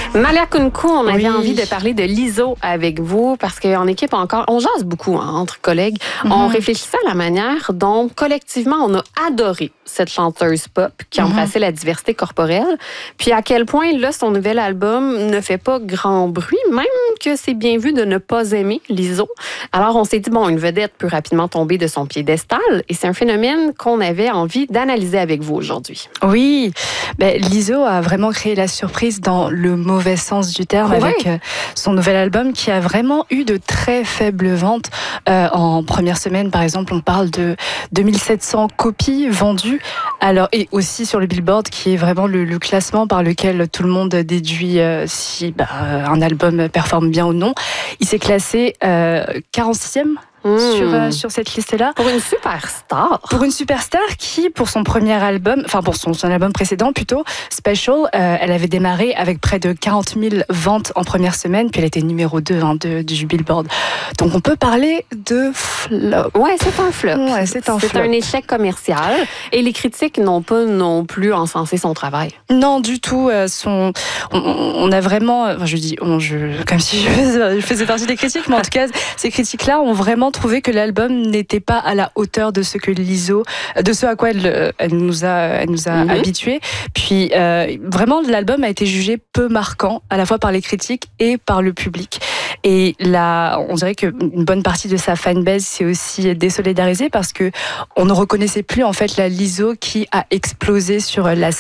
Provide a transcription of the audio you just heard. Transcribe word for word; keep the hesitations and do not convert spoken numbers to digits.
Malia Kunku, on avait Oui. envie de parler de l'I S O avec vous parce qu'en équipe encore, on jase beaucoup hein, entre collègues. Mm-hmm. On réfléchissait à la manière dont collectivement on a adoré cette chanteuse pop qui embrassait mm-hmm. la diversité corporelle. Puis à quel point là son nouvel album ne fait pas grand bruit, même que c'est bien vu de ne pas aimer l'I S O. Alors on s'est dit bon, une vedette peut rapidement tomber de son piédestal et c'est un phénomène qu'on avait envie d'analyser avec vous aujourd'hui. Oui, ben, l'I S O a vraiment créé la surprise dans le mauvais sens du terme, ouais. avec euh, son nouvel album qui a vraiment eu de très faibles ventes. Euh, en première semaine, par exemple, on parle de deux mille sept cents copies vendues. Alors, et aussi sur le Billboard, qui est vraiment le, le classement par lequel tout le monde déduit euh, si bah, un album performe bien ou non. Il s'est classé euh, quarante-sixième Mmh. Sur, euh, sur cette liste-là. Pour une superstar. Pour une superstar qui, pour son premier album, enfin pour son, son album précédent plutôt, Special, euh, elle avait démarré avec près de quarante mille ventes en première semaine, puis elle était numéro deux hein, de, du Billboard. Donc on peut parler de flop. Ouais, c'est un flop. Ouais, c'est un c'est flop. un échec commercial et les critiques n'ont pas non plus encensé son travail. Non, du tout. Euh, son, on, on a vraiment, enfin, je dis, on, je, comme si je faisais, je faisais partie des critiques, mais en tout cas, ces critiques-là ont vraiment trouvé que l'album n'était pas à la hauteur de ce que l'I S O, de ce à quoi elle, elle nous a, elle nous a mm-hmm. habitués. Puis euh, vraiment, l'album a été jugé peu marquant, à la fois par les critiques et par le public. Et là, on dirait qu'une bonne partie de sa fanbase s'est aussi désolidarisée parce que on ne reconnaissait plus en fait la L I S O qui a explosé sur la scène